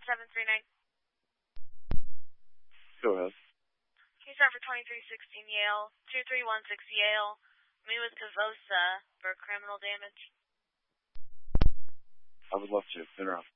1739. Go ahead. Can you start for 2316 Yale, 2316 Yale, me with Tavosa for criminal damage? I would love to. Interrupt.